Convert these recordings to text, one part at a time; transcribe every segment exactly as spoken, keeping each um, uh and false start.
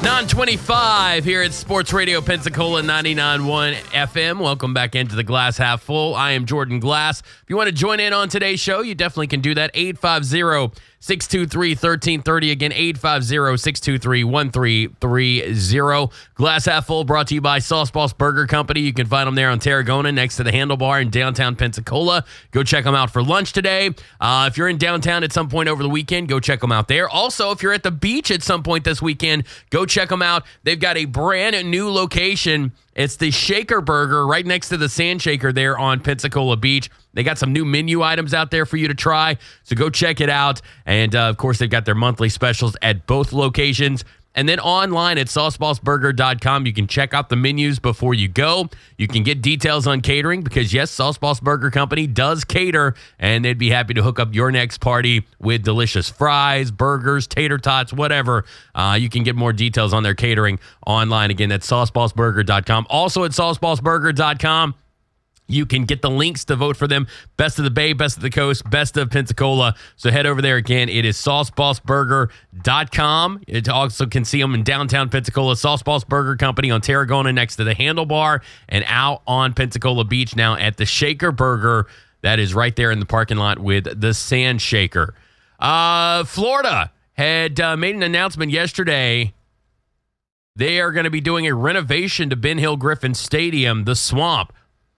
nine twenty-five here at Sports Radio Pensacola ninety-nine point one F M. Welcome back into the Glass Half Full. I am Jordan Glass. If you want to join in on today's show, you definitely can do that. eight five zero, six two three, one three three zero. Again, eight five zero, six two three, one three three zero. Glass Half Full brought to you by Sauce Boss Burger Company. You can find them there on Tarragona next to the Handlebar in downtown Pensacola. Go check them out for lunch today. Uh, if you're in downtown at some point over the weekend, go check them out there. Also, if you're at the beach at some point this weekend, go check them out. They've got a brand new location. It's the Shaker Burger right next to the Sand Shaker there on Pensacola Beach. They got some new menu items out there for you to try, so go check it out. And, uh, of course, they've got their monthly specials at both locations. And then online at sauce boss burger dot com, you can check out the menus before you go. You can get details on catering because, yes, Sauce Boss Burger Company does cater, and they'd be happy to hook up your next party with delicious fries, burgers, tater tots, whatever. Uh, you can get more details on their catering online. Again, that's sauce boss burger dot com. Also at sauce boss burger dot com, you can get the links to vote for them. Best of the Bay, Best of the Coast, Best of Pensacola. So head over there again. It is sauce boss burger dot com. It also can see them in downtown Pensacola. Sauce Boss Burger Company on Tarragona next to the Handlebar, and out on Pensacola Beach now at the Shaker Burger. That is right there in the parking lot with the Sand Shaker. Uh, Florida had uh, made an announcement yesterday. They are going to be doing a renovation to Ben Hill Griffin Stadium, the Swamp.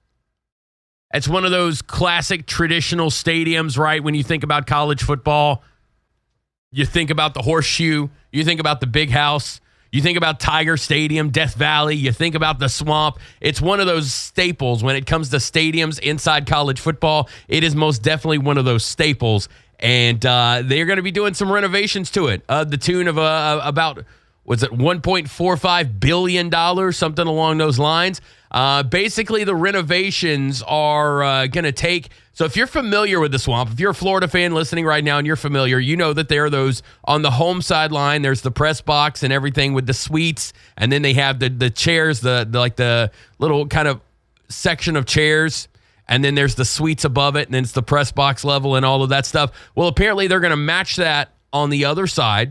It's one of those classic traditional stadiums, right? When you think about college football, you think about the Horseshoe, you think about the Big House, you think about Tiger Stadium, Death Valley, you think about the Swamp. It's one of those staples when it comes to stadiums inside college football. It is most definitely one of those staples, and uh, they're going to be doing some renovations to it, uh, the tune of uh, about, was it one point four five billion dollars, something along those lines. Uh, basically, the renovations are uh, going to take... So if you're familiar with the Swamp, if you're a Florida fan listening right now and you're familiar, you know that there are those on the home sideline. There's the press box and everything with the suites, and then they have the the chairs, the, the like the little kind of section of chairs, and then there's the suites above it, and then it's the press box level and all of that stuff. Well, apparently they're going to match that on the other side,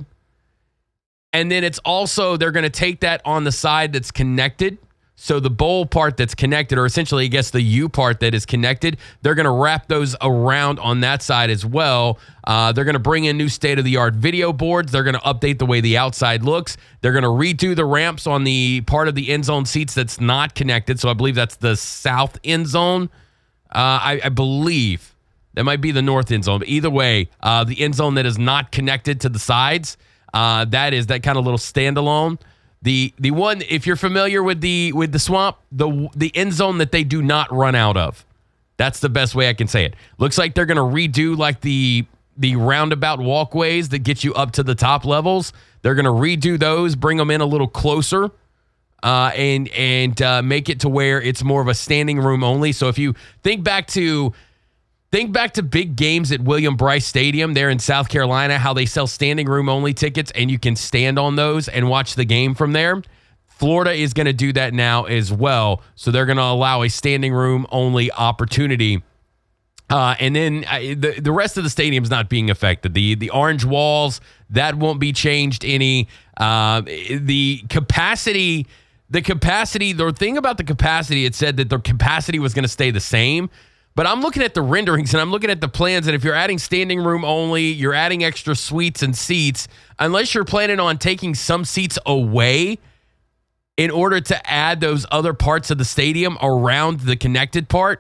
and then it's also they're going to take that on the side that's connected. So the bowl part that's connected, or essentially, I guess, the U part that is connected, they're going to wrap those around on that side as well. Uh, they're going to bring in new state-of-the-art video boards. They're going to update the way the outside looks. They're going to redo the ramps on the part of the end zone seats that's not connected. So I believe that's the south end zone. Uh, I, I believe that might be the north end zone. But either way, uh, the end zone that is not connected to the sides, uh, that is that kind of little standalone. The the one, if you're familiar with the with the Swamp, the the end zone that they do not run out of. That's the best way I can say it. Looks like they're going to redo like the the roundabout walkways that get you up to the top levels. They're going to redo those, bring them in a little closer, uh, and and uh, make it to where it's more of a standing room only. So if you think back to Think back to big games at William Bryce Stadium there in South Carolina, how they sell standing room only tickets and you can stand on those and watch the game from there. Florida is going to do that now as well. So they're going to allow a standing room only opportunity. Uh, and then uh, the, the rest of the stadium's not being affected. The the orange walls, that won't be changed any. Uh, the capacity, the capacity, the thing about the capacity, it said that the capacity was going to stay the same. But I'm looking at the renderings and I'm looking at the plans, and if you're adding standing room only, you're adding extra suites and seats, unless you're planning on taking some seats away in order to add those other parts of the stadium around the connected part,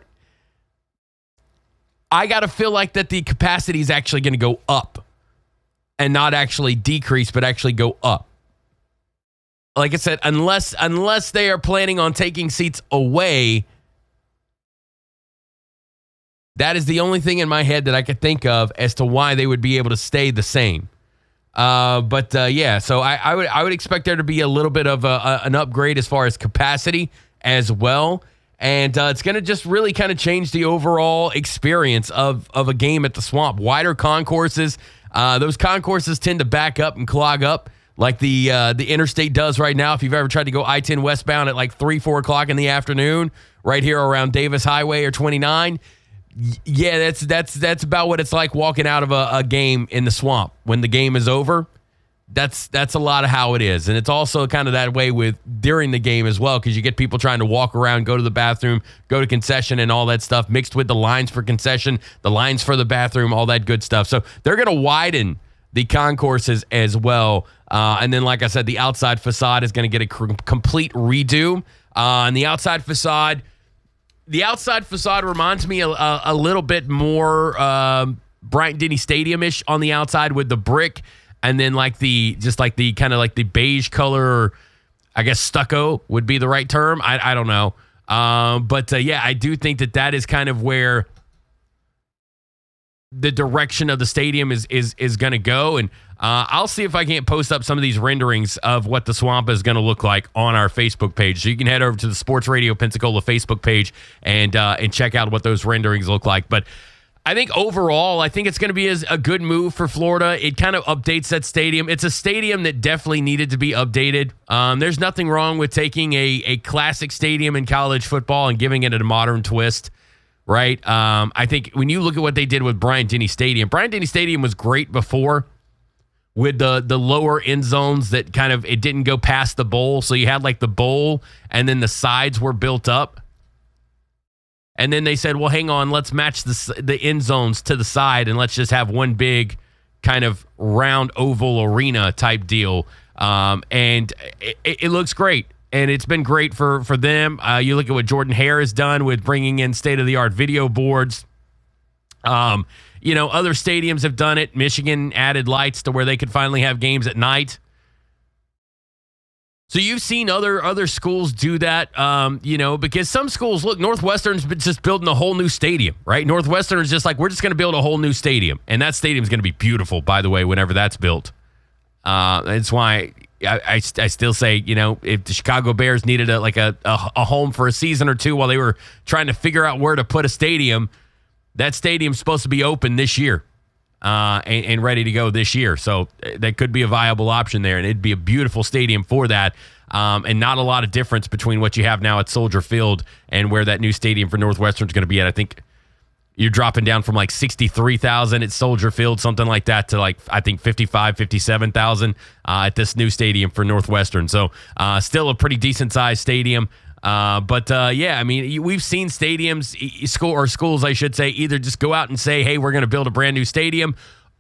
I got to feel like that the capacity is actually going to go up and not actually decrease, but actually go up. Like I said, unless unless they are planning on taking seats away, that is the only thing in my head that I could think of as to why they would be able to stay the same. Uh, but uh, yeah, so I, I would I would expect there to be a little bit of a, a, an upgrade as far as capacity as well, and uh, it's going to just really kind of change the overall experience of of a game at the Swamp. Wider concourses, uh, those concourses tend to back up and clog up like the uh, the interstate does right now. If you've ever tried to go I ten westbound at like three, four o'clock in the afternoon, right here around Davis Highway or twenty-nine. Yeah, that's that's that's about what it's like walking out of a, a game in the Swamp when the game is over. that's that's a lot of how it is. And it's also kind of that way with during the game as well, because you get people trying to walk around, go to the bathroom, go to concession and all that stuff, mixed with the lines for concession, the lines for the bathroom, all that good stuff. So they're going to widen the concourses as well. Uh, and then, like I said, the outside facade is going to get a cr- complete redo. Uh, and the outside facade, the outside facade reminds me a, a, a little bit more um, Bryant-Denny Stadium-ish on the outside with the brick. And then like the, just like the kind of like the beige color, I guess stucco would be the right term. I, I don't know. Um, but uh, yeah, I do think that that is kind of where the direction of the stadium is, is, is going to go. And uh, I'll see if I can't post up some of these renderings of what the swamp is going to look like on our Facebook page. So you can head over to the Sports Radio Pensacola Facebook page and, uh, and check out what those renderings look like. But I think overall, I think it's going to be a good move for Florida. It kind of updates that stadium. It's a stadium that definitely needed to be updated. Um, there's nothing wrong with taking a, a classic stadium in college football and giving it a modern twist, right? Um, I think when you look at what they did with Bryant-Denny Stadium, Bryant-Denny Stadium was great before with the, the lower end zones that kind of, it didn't go past the bowl. So you had like the bowl and then the sides were built up. And then they said, well, hang on, let's match the, the end zones to the side and let's just have one big kind of round oval arena type deal. Um, and it, it looks great. And it's been great for, for them. Uh, you look at what Jordan Hare has done with bringing in state-of-the-art video boards. Um, you know, other stadiums have done it. Michigan added lights to where they could finally have games at night. So you've seen other other schools do that, um, you know, because some schools, look, Northwestern's just building a whole new stadium, right? Northwestern is just like, we're just going to build a whole new stadium. And that stadium's going to be beautiful, by the way, whenever that's built. Uh, that's why I, I, I still say, you know, if the Chicago Bears needed a, like a, a, a home for a season or two while they were trying to figure out where to put a stadium, that stadium's supposed to be open this year. Uh, and, and ready to go this year. So that could be a viable option there, and it'd be a beautiful stadium for that. Um, and not a lot of difference between what you have now at Soldier Field and where that new stadium for Northwestern is going to be at. I think you're dropping down from like sixty-three thousand at Soldier Field, something like that, to like, I think fifty-five, fifty-seven thousand uh, at this new stadium for Northwestern. So uh, still a pretty decent sized stadium. Uh, but uh, yeah, I mean, we've seen stadiums, school or schools, I should say, either just go out and say, hey, we're going to build a brand new stadium,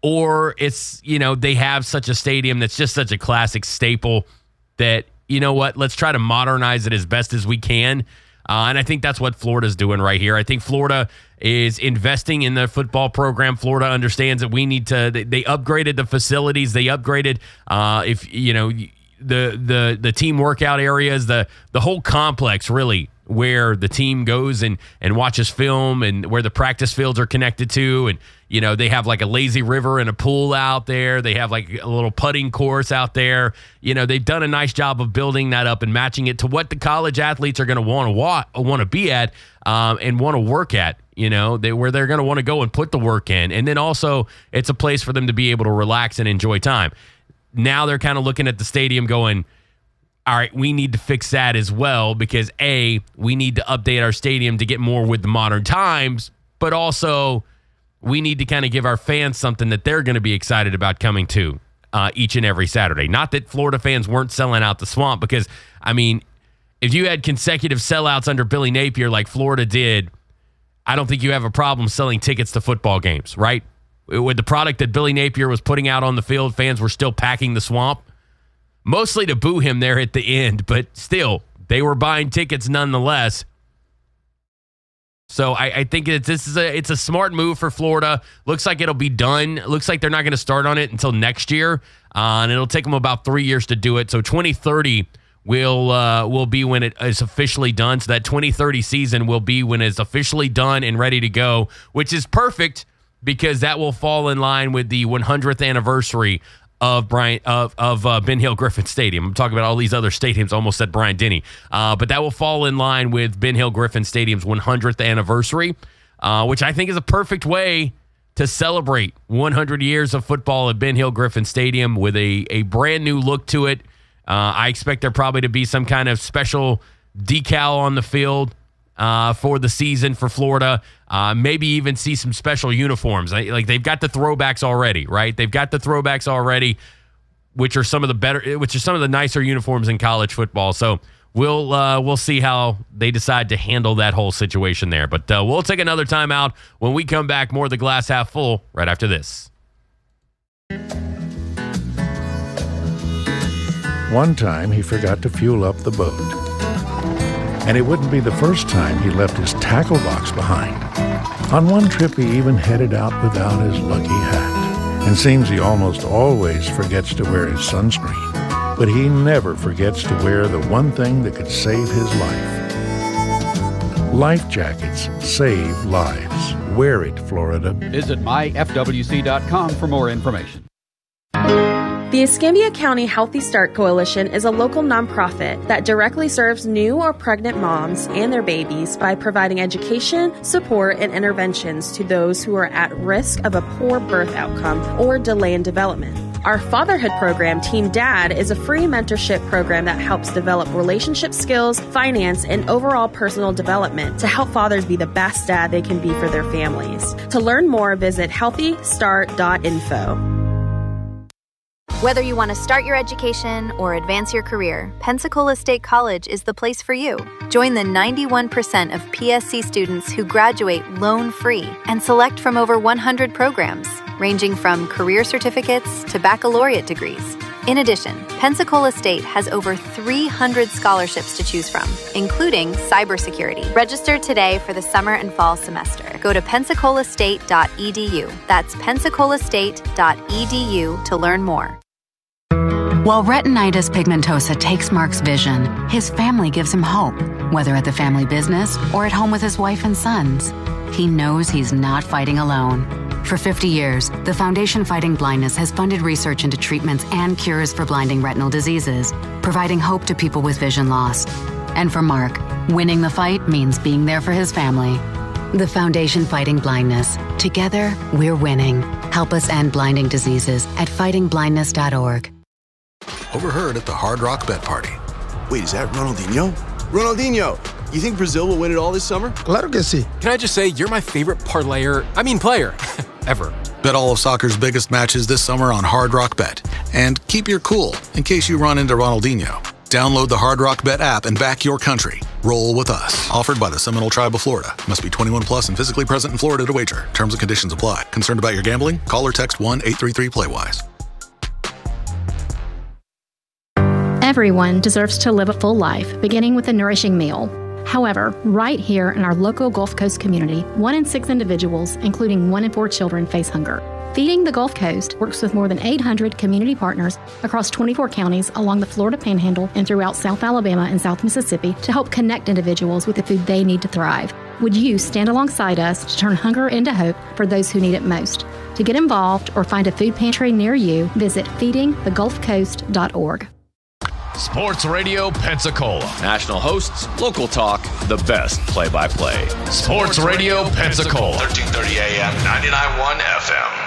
or it's, you know, they have such a stadium that's just such a classic staple that, you know what, let's try to modernize it as best as we can. Uh, and I think that's what Florida's doing right here. I think Florida is investing in the football program. Florida understands that we need to, they, they upgraded the facilities. They upgraded, uh, if, you know, the the the team workout areas, the the whole complex, really, where the team goes and and watches film, and where the practice fields are connected to. And you know, they have like a lazy river and a pool out there. They have like a little putting course out there. You know, they've done a nice job of building that up and matching it to what the college athletes are going to want to wa- want to be at, um, and want to work at. You know, they where they're going to want to go and put the work in. And then also, it's a place for them to be able to relax and enjoy time. Now they're kind of looking at the stadium going, all right, we need to fix that as well, because A, we need to update our stadium to get more with the modern times, but also we need to kind of give our fans something that they're going to be excited about coming to uh, each and every Saturday. Not that Florida fans weren't selling out the Swamp, because, I mean, if you had consecutive sellouts under Billy Napier like Florida did, I don't think you have a problem selling tickets to football games, right? With the product that Billy Napier was putting out on the field, fans were still packing the Swamp. Mostly to boo him there at the end, but still, they were buying tickets nonetheless. So I, I think that this is a it's a smart move for Florida. Looks like it'll be done. Looks like they're not going to start on it until next year, uh, and it'll take them about three years to do it. So twenty thirty will uh, will be when it is officially done. So that twenty thirty season will be when it's officially done and ready to go, which is perfect, because that will fall in line with the one hundredth anniversary of Bryant of of uh, Ben Hill Griffin Stadium. I'm talking about all these other stadiums. Almost said Bryant-Denny, uh, but that will fall in line with Ben Hill Griffin Stadium's one hundredth anniversary, uh, which I think is a perfect way to celebrate one hundred years of football at Ben Hill Griffin Stadium with a a brand new look to it. Uh, I expect there probably to be some kind of special decal on the field Uh, for the season for Florida. Uh, maybe even see some special uniforms. Like, they've got the throwbacks already, right? They've got the throwbacks already. which are some of the better, which are some of the nicer uniforms in college football. So we'll uh, we'll see how they decide to handle that whole situation there. But uh, we'll take another time out. When we come back, more of the Glass Half Full right after this. One time he forgot to fuel up the boat. And it wouldn't be the first time he left his tackle box behind. On one trip he even headed out without his lucky hat. And seems he almost always forgets to wear his sunscreen. But he never forgets to wear the one thing that could save his life. Life jackets save lives. Wear it, Florida. Visit my f w c dot com for more information. The Escambia County Healthy Start Coalition is a local nonprofit that directly serves new or pregnant moms and their babies by providing education, support, and interventions to those who are at risk of a poor birth outcome or delay in development. Our fatherhood program, Team Dad, is a free mentorship program that helps develop relationship skills, finance, and overall personal development to help fathers be the best dad they can be for their families. To learn more, visit healthy start dot info. Whether you want to start your education or advance your career, Pensacola State College is the place for you. Join the ninety-one percent of P S C students who graduate loan-free and select from over one hundred programs, ranging from career certificates to baccalaureate degrees. In addition, Pensacola State has over three hundred scholarships to choose from, including cybersecurity. Register today for the summer and fall semester. Go to pensacola state dot e d u. That's pensacola state dot e d u to learn more. While retinitis pigmentosa takes Mark's vision, his family gives him hope, whether at the family business or at home with his wife and sons. He knows he's not fighting alone. For fifty years, the Foundation Fighting Blindness has funded research into treatments and cures for blinding retinal diseases, providing hope to people with vision loss. And for Mark, winning the fight means being there for his family. The Foundation Fighting Blindness. Together, we're winning. Help us end blinding diseases at fighting blindness dot org. Overheard at the Hard Rock Bet Party. Wait, is that Ronaldinho? Ronaldinho, you think Brazil will win it all this summer? Claro que sí. Can I just say, you're my favorite parlayer, I mean player, ever. Bet all of soccer's biggest matches this summer on Hard Rock Bet. And keep your cool in case you run into Ronaldinho. Download the Hard Rock Bet app and back your country. Roll with us. Offered by the Seminole Tribe of Florida. Must be twenty-one plus and physically present in Florida to wager. Terms and conditions apply. Concerned about your gambling? Call or text one eight three three play wise. Everyone deserves to live a full life, beginning with a nourishing meal. However, right here in our local Gulf Coast community, one in six individuals, including one in four children, face hunger. Feeding the Gulf Coast works with more than eight hundred community partners across twenty-four counties along the Florida Panhandle and throughout South Alabama and South Mississippi to help connect individuals with the food they need to thrive. Would you stand alongside us to turn hunger into hope for those who need it most? To get involved or find a food pantry near you, visit feeding the gulf coast dot org. Sports Radio Pensacola. National hosts, local talk, the best play-by-play. Sports Radio Pensacola. thirteen thirty A M, ninety-nine point one F M.